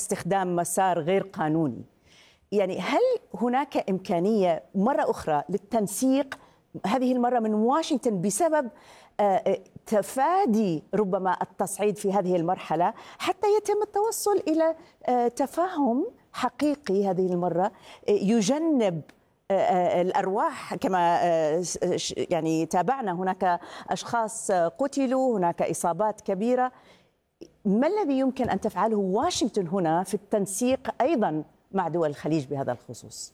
استخدام مسار غير قانوني. يعني هل هناك إمكانية مرة أخرى للتنسيق هذه المرة من واشنطن بسبب تفادي ربما التصعيد في هذه المرحلة حتى يتم التوصل إلى تفاهم حقيقي هذه المرة يجنب الأرواح؟ كما يعني تابعنا هناك أشخاص قتلوا، هناك إصابات كبيرة. ما الذي يمكن أن تفعله واشنطن هنا في التنسيق أيضا مع دول الخليج بهذا الخصوص؟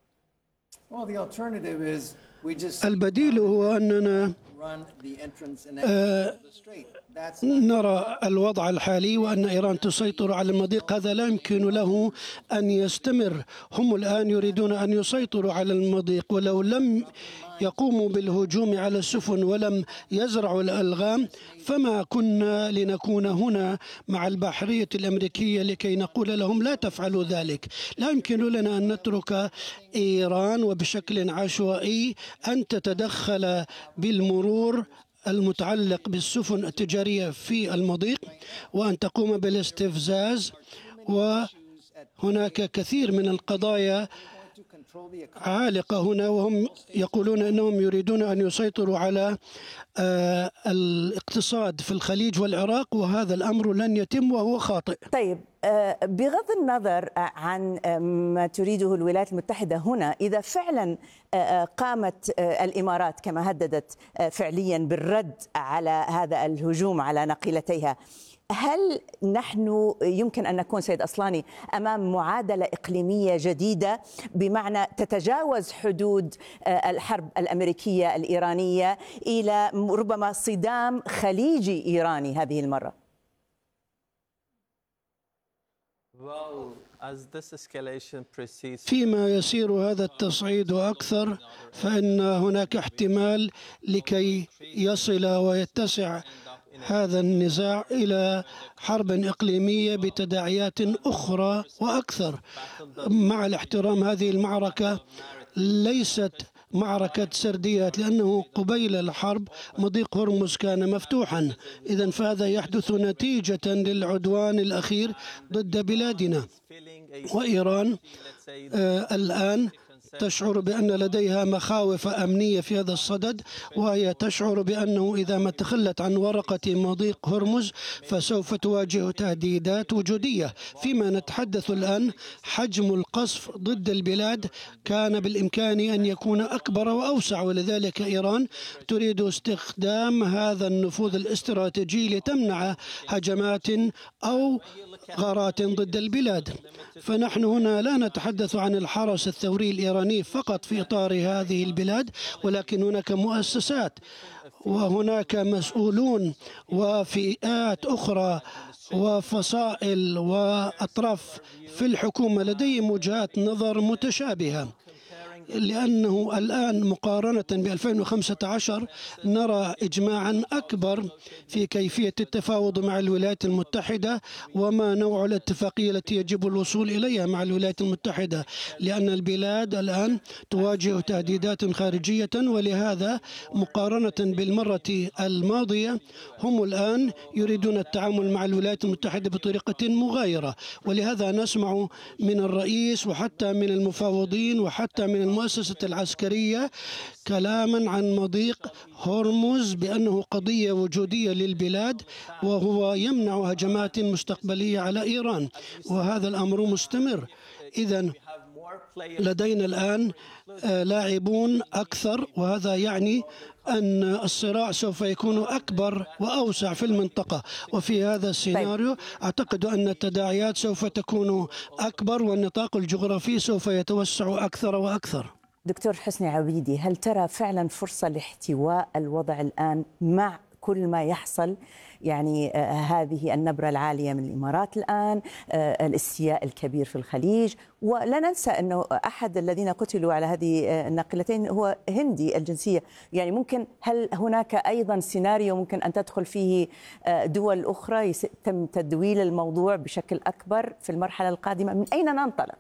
البديل هو أننا نرى الوضع الحالي وأن إيران تسيطر على المضيق. هذا لا يمكن له أن يستمر. هم الآن يريدون أن يسيطروا على المضيق، ولو لم يقوموا بالهجوم على السفن ولم يزرعوا الألغام فما كنا لنكون هنا مع البحرية الأمريكية لكي نقول لهم لا تفعلوا ذلك. لا يمكن لنا أن نترك إيران وبشكل عشوائي أن تتدخل بالمرور المتعلق بالسفن التجارية في المضيق وأن تقوم بالاستفزاز. وهناك كثير من القضايا عالقة هنا، وهم يقولون أنهم يريدون أن يسيطروا على الاقتصاد في الخليج والعراق، وهذا الأمر لن يتم وهو خاطئ. طيب، بغض النظر عن ما تريده الولايات المتحدة هنا، إذا فعلا قامت الإمارات كما هددت فعليا بالرد على هذا الهجوم على ناقلتيها، هل نحن يمكن أن نكون سيد أصلاني أمام معادلة إقليمية جديدة، بمعنى تتجاوز حدود الحرب الأمريكية الإيرانية إلى ربما صدام خليجي إيراني هذه المرة؟ فيما يسير هذا التصعيد أكثر فإن هناك احتمال لكي يصل ويتسع هذا النزاع إلى حرب إقليمية بتداعيات أخرى وأكثر. مع الاحترام، هذه المعركة ليست معركة سرديات، لأنه قبيل الحرب مضيق هرمز كان مفتوحا. إذن فهذا يحدث نتيجة للعدوان الأخير ضد بلادنا. وإيران الآن تشعر بأن لديها مخاوف أمنية في هذا الصدد، وهي تشعر بأنه إذا ما تخلت عن ورقة مضيق هرمز فسوف تواجه تهديدات وجودية. فيما نتحدث الآن، حجم القصف ضد البلاد كان بالإمكان أن يكون أكبر وأوسع، ولذلك إيران تريد استخدام هذا النفوذ الاستراتيجي لتمنع هجمات أو غارات ضد البلاد. فنحن هنا لا نتحدث عن الحرس الثوري الإيراني فقط في إطار هذه البلاد، ولكن هناك مؤسسات وهناك مسؤولون وفئات أخرى وفصائل وأطراف في الحكومة لديهم وجهات نظر متشابهة. لأنه الآن مقارنة ب2015 نرى إجماعا أكبر في كيفية التفاوض مع الولايات المتحدة وما نوع الاتفاقية التي يجب الوصول إليها مع الولايات المتحدة، لأن البلاد الآن تواجه تهديدات خارجية. ولهذا مقارنة بالمرة الماضية هم الآن يريدون التعامل مع الولايات المتحدة بطريقة مغايرة. ولهذا نسمع من الرئيس وحتى من المفاوضين وحتى من المؤسسة العسكرية كلاما عن مضيق هرمز بأنه قضية وجودية للبلاد، وهو يمنع هجمات مستقبلية على إيران، وهذا الأمر مستمر. إذن لدينا الآن لاعبون أكثر، وهذا يعني أن الصراع سوف يكون أكبر وأوسع في المنطقة. وفي هذا السيناريو أعتقد أن التداعيات سوف تكون أكبر والنطاق الجغرافي سوف يتوسع أكثر وأكثر. دكتور حسني عبيدي، هل ترى فعلا فرصة لاحتواء الوضع الآن مع كل ما يحصل؟ يعني هذه النبرة العالية من الإمارات الآن، الاستياء الكبير في الخليج، ولا ننسى أنه أحد الذين قتلوا على هذه الناقلتين هو هندي الجنسية. يعني ممكن، هل هناك أيضا سيناريو ممكن أن تدخل فيه دول أخرى يتم تدويل الموضوع بشكل أكبر في المرحلة القادمة؟ من أين ننطلق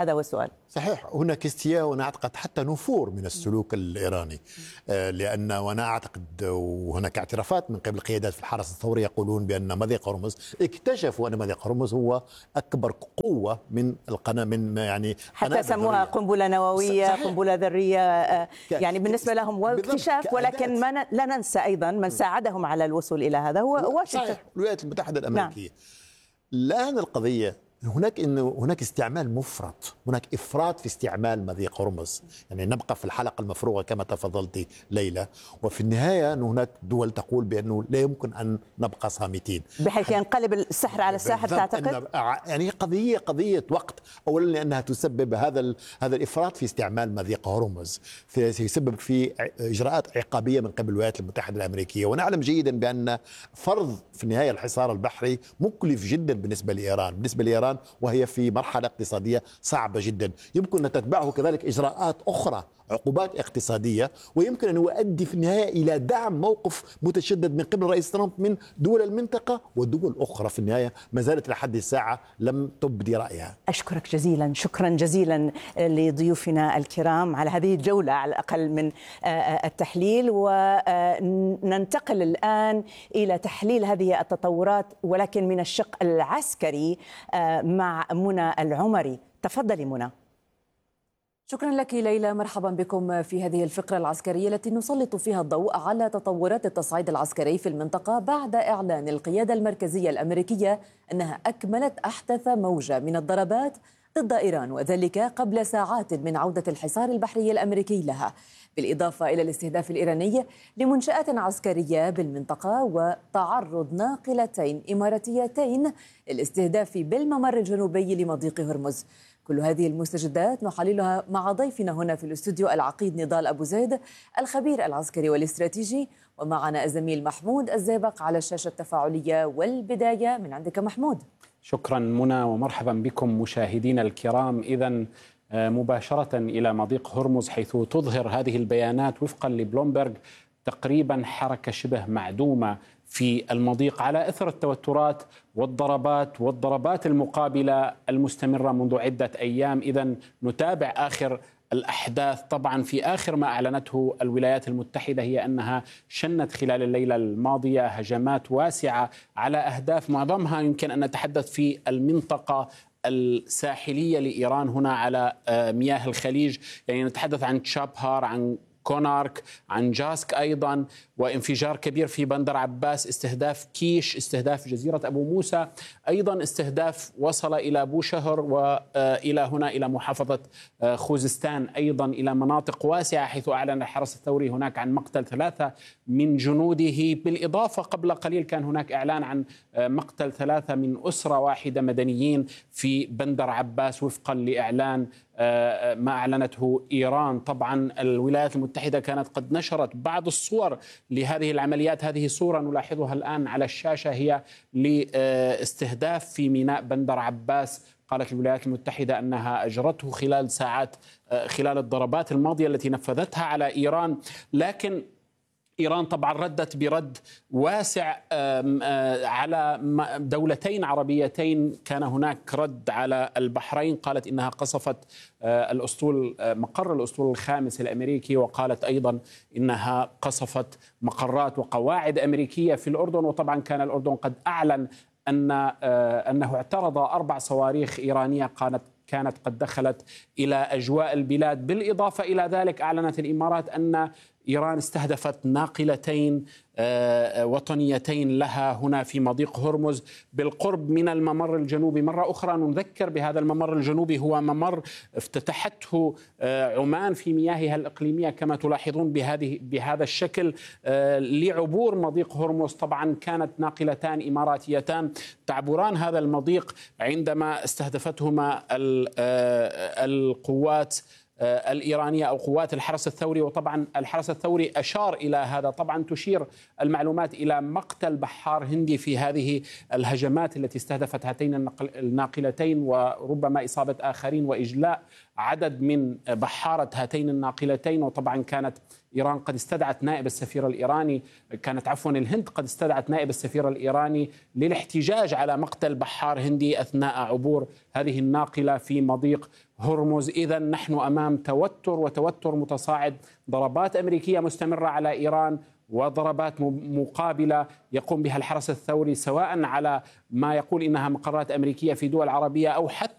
هذا هو السؤال. صحيح، هناك استياء وأنا أعتقد حتى نفور من السلوك الإيراني، لأن وأنا أعتقد وهناك اعترافات من قبل القيادات في الحرس الثوري يقولون بأن مضيق هرمز، اكتشفوا أن مضيق هرمز هو أكبر قوة من القناة، من يعني حتى سموها قنبلة نووية. صحيح. قنبلة ذرية، يعني بالنسبة لهم واكتشاف، ولكن ما لا ننسى أيضا من ساعدهم على الوصول إلى هذا هو واشنطن، الولايات المتحدة الأمريكية. الآن القضية هناك استعمال مفرط، هناك إفراط في استعمال مضيق هرمز. يعني نبقى في الحلقة المفروغة كما تفضلت ليلى، وفي النهاية أن هناك دول تقول بأنه لا يمكن أن نبقى صامتين بحيث ينقلب السحر على الساحر. تعتقد؟ يعني قضية وقت، أولا لأنها تسبب هذا الإفراط في استعمال مضيق هرمز سيسبب في إجراءات عقابية من قبل الولايات المتحدة الأمريكية، ونعلم جيدا بأن فرض في النهاية الحصار البحري مكلف جدا بالنسبة لإيران، وهي في مرحلة اقتصادية صعبة جدا. يمكن أن تتبعه كذلك إجراءات أخرى، عقوبات اقتصادية، ويمكن أن يؤدي في النهاية إلى دعم موقف متشدد من قبل الرئيس ترامب من دول المنطقة، ودول أخرى في النهاية ما زالت لحد الساعة لم تبدي رأيها. أشكرك جزيلا، شكرا جزيلا لضيوفنا الكرام على هذه الجولة على الأقل من التحليل. وننتقل الآن إلى تحليل هذه التطورات ولكن من الشق العسكري مع منى العمري. تفضلي منى. شكرا لك ليلى، مرحبا بكم في هذه الفقرة العسكرية التي نسلط فيها الضوء على تطورات التصعيد العسكري في المنطقة بعد إعلان القيادة المركزية الأمريكية أنها أكملت أحدث موجة من الضربات ضد إيران، وذلك قبل ساعات من عودة الحصار البحري الأمريكي لها، بالإضافة إلى الاستهداف الإيراني لمنشآت عسكرية بالمنطقة وتعرض ناقلتين إماراتيتين للاستهداف بالممر الجنوبي لمضيق هرمز. كل هذه المستجدات نحللها مع ضيفنا هنا في الاستوديو العقيد نضال أبو زيد الخبير العسكري والاستراتيجي، ومعنا الزميل محمود الزيبق على الشاشة التفاعلية. والبداية من عندك محمود. شكرا منى ومرحبا بكم مشاهدينا الكرام. إذن مباشرة إلى مضيق هرمز، حيث تظهر هذه البيانات وفقا لبلومبرغ تقريبا حركة شبه معدومة في المضيق على إثر التوترات والضربات المقابلة المستمرة منذ عدة أيام. إذن نتابع آخر الأحداث. طبعا في آخر ما أعلنته الولايات المتحدة هي أنها شنت خلال الليلة الماضية هجمات واسعة على أهداف معظمها يمكن أن نتحدث في المنطقة الساحلية لإيران هنا على مياه الخليج. يعني نتحدث عن تشابهار، عن كونارك، عن جاسك أيضا، وانفجار كبير في بندر عباس، استهداف كيش، استهداف جزيرة أبو موسى، أيضا استهداف وصل إلى بوشهر وإلى هنا إلى محافظة خوزستان، أيضا إلى مناطق واسعة، حيث أعلن الحرس الثوري هناك عن مقتل 3 من جنوده. بالإضافة قبل قليل كان هناك إعلان عن مقتل 3 من أسرة واحدة مدنيين في بندر عباس وفقا لإعلان ما أعلنته إيران. طبعا الولايات المتحدة كانت قد نشرت بعض الصور لهذه العمليات. هذه صورة نلاحظها الآن على الشاشة هي لاستهداف في ميناء بندر عباس. قالت الولايات المتحدة أنها أجرته خلال الضربات الماضية التي نفذتها على إيران. لكن إيران طبعا ردت برد واسع على دولتين عربيتين. كان هناك رد على البحرين، قالت إنها قصفت مقر الأسطول الخامس الأمريكي، وقالت أيضا إنها قصفت مقرات وقواعد أمريكية في الأردن. وطبعا كان الأردن قد أعلن أنه اعترض 4 صواريخ إيرانية كانت قد دخلت إلى أجواء البلاد. بالإضافة إلى ذلك أعلنت الإمارات أن إيران استهدفت ناقلتين وطنيتين لها هنا في مضيق هرمز بالقرب من الممر الجنوبي. مرة أخرى نذكر بهذا الممر الجنوبي، هو ممر افتتحته عمان في مياهها الإقليمية كما تلاحظون بهذا الشكل لعبور مضيق هرمز. طبعا كانت ناقلتان إماراتيتان تعبران هذا المضيق عندما استهدفتهما القوات الإيرانية أو قوات الحرس الثوري. وطبعا الحرس الثوري أشار إلى هذا. طبعا تشير المعلومات إلى مقتل بحار هندي في هذه الهجمات التي استهدفت هاتين الناقلتين، وربما إصابة آخرين وإجلاء عدد من بحارة هاتين الناقلتين. وطبعا كانت إيران قد استدعت نائب السفير الإيراني، الهند قد استدعت نائب السفير الإيراني للاحتجاج على مقتل بحار هندي أثناء عبور هذه الناقلة في مضيق هرمز. إذا نحن أمام توتر متصاعد، ضربات أمريكية مستمرة على إيران وضربات مقابلة يقوم بها الحرس الثوري، سواء على ما يقول إنها مقرات أمريكية في دول عربية أو حتى